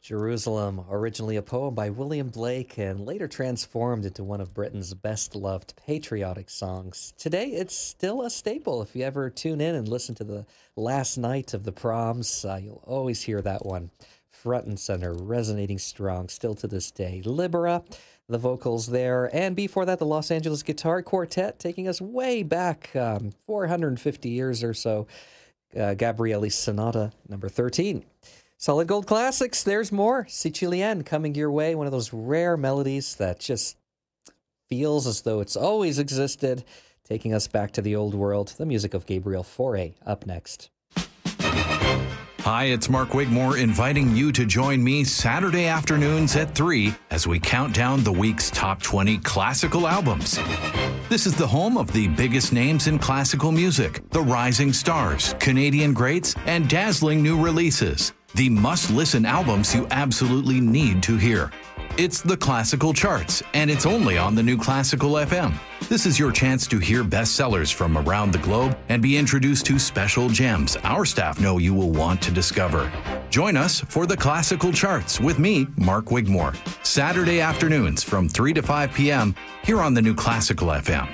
Jerusalem, originally a poem by William Blake and later transformed into one of Britain's best-loved patriotic songs. Today, it's still a staple. If you ever tune in and listen to the last night of the proms, you'll always hear that one front and center, resonating strong still to this day. Libera, the vocals there, and before that, the Los Angeles Guitar Quartet, taking us way back 450 years or so. Gabrielli's Sonata number 13. Solid Gold Classics, there's more. Sicilienne coming your way, one of those rare melodies that just feels as though it's always existed, taking us back to the old world. The music of Gabriel Fauré up next. Hi, it's Mark Wigmore inviting you to join me Saturday afternoons at 3 as we count down the week's top 20 classical albums. This is the home of the biggest names in classical music, the rising stars, Canadian greats, and dazzling new releases. The must-listen albums you absolutely need to hear. It's the Classical Charts, and it's only on the New Classical FM. This is your chance to hear bestsellers from around the globe and be introduced to special gems our staff know you will want to discover. Join us for the Classical Charts with me, Mark Wigmore, Saturday afternoons from 3 to 5 p.m. here on the New Classical FM.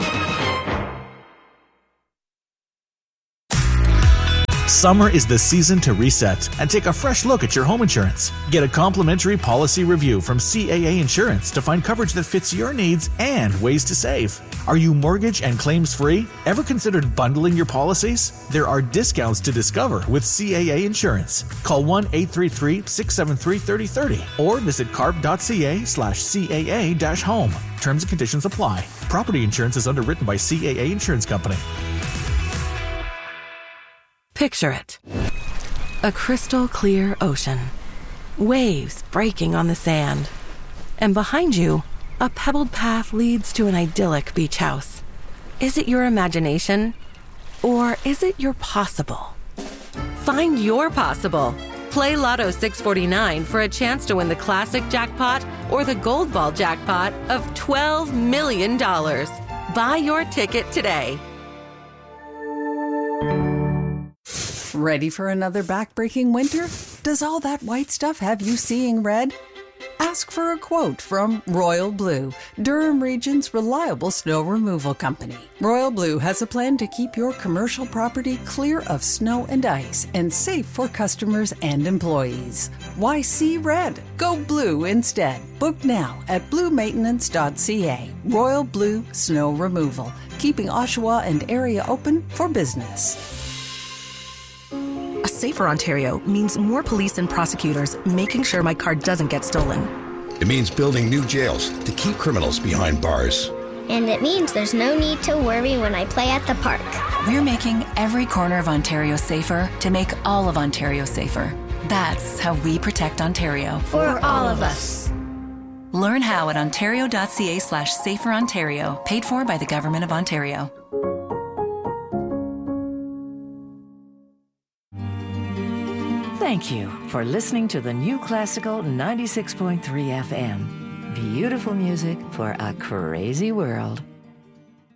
Summer is the season to reset and take a fresh look at your home insurance. Get a complimentary policy review from CAA Insurance to find coverage that fits your needs and ways to save. Are you mortgage and claims free? Ever considered bundling your policies? There are discounts to discover with CAA Insurance. Call 1-833-673-3030 or visit carp.ca/CAA-home. Terms and conditions apply. Property insurance is underwritten by CAA Insurance Company. Picture it. A crystal clear ocean. Waves breaking on the sand. And behind you, a pebbled path leads to an idyllic beach house. Is it your imagination? Or is it your possible? Find your possible. Play Lotto 649 for a chance to win the classic jackpot or the gold ball jackpot of $12 million. Buy your ticket today. Ready for another backbreaking winter? Does all that white stuff have you seeing red? Ask for a quote from Royal Blue, Durham Region's reliable snow removal company. Royal Blue has a plan to keep your commercial property clear of snow and ice and safe for customers and employees. Why see red? Go blue instead. Book now at bluemaintenance.ca. Royal Blue Snow Removal, keeping Oshawa and area open for business. A safer Ontario means more police and prosecutors making sure my car doesn't get stolen. It means building new jails to keep criminals behind bars. And it means there's no need to worry when I play at the park. We're making every corner of Ontario safer to make all of Ontario safer. That's how we protect Ontario. For all of us. Learn how at ontario.ca/saferontario, paid for by the Government of Ontario. Thank you for listening to the New Classical 96.3 FM. Beautiful music for a crazy world.